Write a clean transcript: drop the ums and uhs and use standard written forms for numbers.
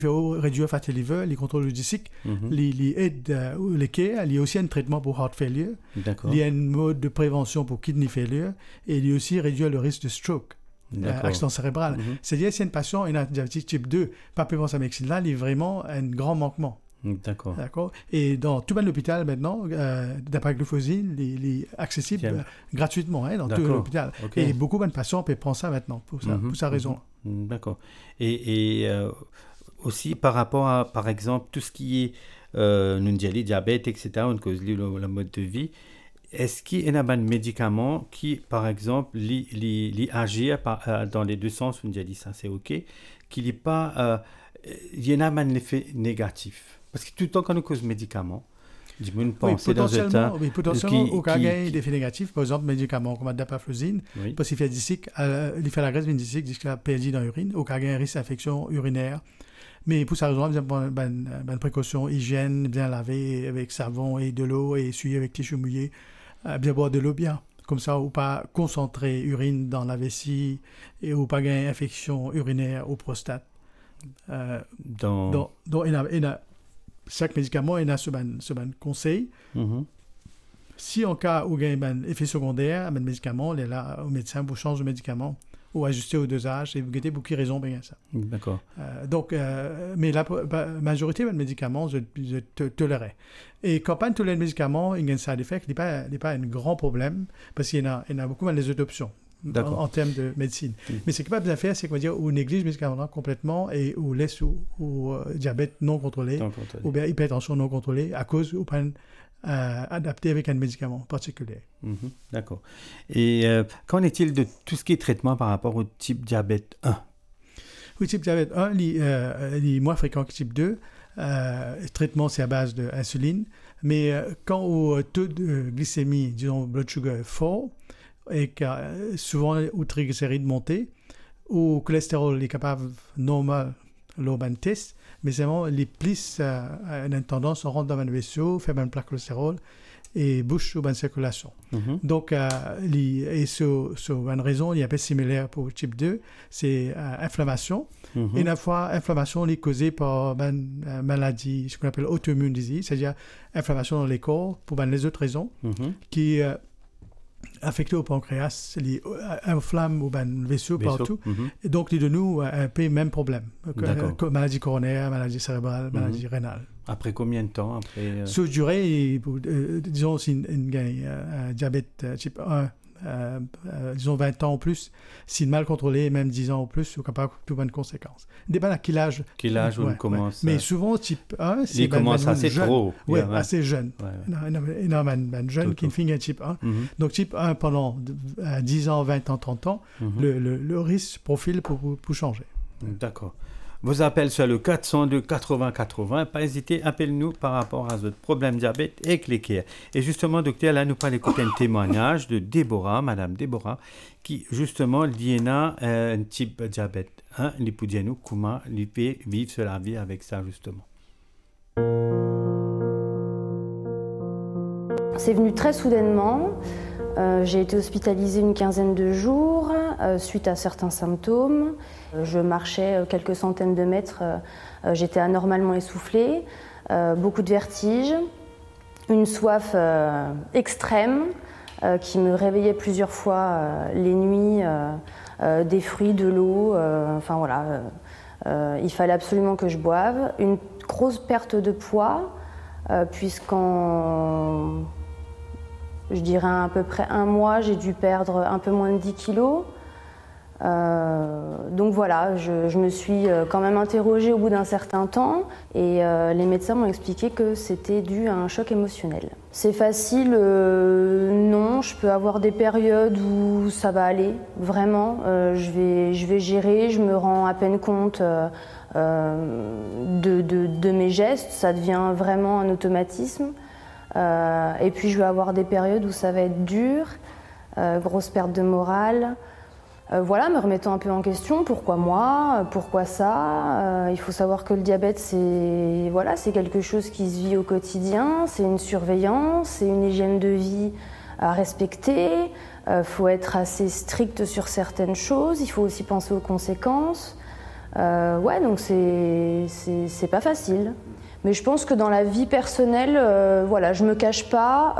réduire fatty liver, les contrôles logistiques, les aides les care, il y a aussi un traitement pour heart failure, il y a un mode de prévention pour kidney failure et il y a aussi réduire le risque de stroke, accident cérébral. C'est-à-dire que si un patient a un diabète type 2, pas prévention à la médecine, là, il y a vraiment un grand manquement. D'accord. Et dans tout l'hôpital maintenant, d'apagliflozine, il est accessible gratuitement dans tout l'hôpital. Et beaucoup de patients peuvent prendre ça maintenant pour sa raison. D'accord. Et aussi par rapport à, par exemple, tout ce qui est nous disons, diabète, etc., on cause le mode de vie, est-ce qu'il y a un médicament qui, par exemple, agit dans les deux sens, on dit ça c'est OK, qu'il n'est pas... il y en a un effet négatif. Parce que tout le temps qu'on nous cause médicaments, potentiellement, au cas où il y a des effets négatifs, par exemple, médicaments comme la dapaflozine, parce qu'il fait il fait la graisse vindique jusqu'à la PLD dans l'urine, au cas où il y a un risque d'infection urinaire. Mais pour ça raison, il y a une précaution, hygiène, bien laver avec savon et de l'eau et essuyer avec tissu mouillé, bien boire de l'eau bien. Comme ça, ou pas concentrer urine dans la vessie et ou pas gagner infection urinaire ou prostate. Donc, il y a chaque médicament, il y a ce conseil. Si en cas où il y a un effet secondaire, un médicament, il est là au médecin pour changer de médicament ou ajuster au dosage et vous guettez pour qui raison bien ça. D'accord. Mais la majorité des médicaments, je tolérais. Et quand pas tous les médicaments, il y a un side effect, il n'est pas un grand problème parce qu'il y en a beaucoup les autres options. En termes de médecine. Mais ce qu'il n'est pas bien faire, c'est qu'on va dire on néglige le médicament complètement et on laisse au diabète non contrôlé ou bien hypertension non contrôlée à cause ou pas adapté avec un médicament particulier. D'accord. Et qu'en est-il de tout ce qui est traitement par rapport au type diabète 1? Oui, type diabète 1, il est moins fréquent que type 2. Le traitement, c'est à base d'insuline. Mais quand au taux de glycémie, disons blood sugar est fort, et que souvent aux triglycérides montés, au cholestérol est capable normal l'urban test, mais c'est vraiment les plis une tendance à rentrer dans le vaisseau, faire une plaque cholestérol et bouche ou une circulation. Donc, et sur une raison, il y a un peu similaire pour le type 2, c'est inflammation. Et une fois, inflammation est causée par une maladie, ce qu'on appelle auto-immune disease, c'est-à-dire inflammation dans les corps pour les autres raisons qui affecté au pancréas, il inflamme ou le vaisseau partout. Et donc, il de nous un peu même problème. Maladie coronaire, maladie cérébrale, maladie rénale. Après combien de temps Sur durée, disons, si un diabète type 1, disons 20 ans ou plus, si mal contrôlé, même 10 ans ou plus, c'est capable de avoir une conséquence. Dépend à quel âge. Quel âge on commence. Mais souvent, type 1, c'est il commence assez jeune. trop. Oui, assez jeune. Il y a un jeune qui finit un type 1. Donc, type 1, pendant 10 ans, 20 ans, 30 ans, le risque profile pour changer. D'accord. Vos appels sur le 402 80 80. Pas hésiter, appelez-nous par rapport à votre problème diabète et cliquez. Et justement, docteur, là, nous allons écouter un témoignage de Déborah, Madame Déborah, qui justement dit un type diabète 1, il peut dire nous comment il peut vivre sur la vie avec ça justement. C'est venu très soudainement. J'ai été hospitalisée une quinzaine de jours suite à certains symptômes. Je marchais quelques centaines de mètres, j'étais anormalement essoufflée, beaucoup de vertiges, une soif extrême qui me réveillait plusieurs fois les nuits, des fruits, de l'eau, enfin voilà. Il fallait absolument que je boive. Une grosse perte de poids, puisqu'en... je dirais à peu près 1 mois, j'ai dû perdre un peu moins de 10 kilos. Donc voilà, je me suis quand même interrogée au bout d'un certain temps et les médecins m'ont expliqué que c'était dû à un choc émotionnel. C'est facile, non, je peux avoir des périodes où ça va aller, vraiment. Je vais gérer, je me rends à peine compte de mes gestes, ça devient vraiment un automatisme. Et puis je vais avoir des périodes où ça va être dur, grosse perte de morale. Voilà, me remettant un peu en question, pourquoi moi, pourquoi ça. Il faut savoir que le diabète, c'est quelque chose qui se vit au quotidien, c'est une surveillance, c'est une hygiène de vie à respecter. Faut être assez strict sur certaines choses, il faut aussi penser aux conséquences. Ouais, donc c'est pas facile. Mais je pense que dans la vie personnelle, voilà, je me cache pas.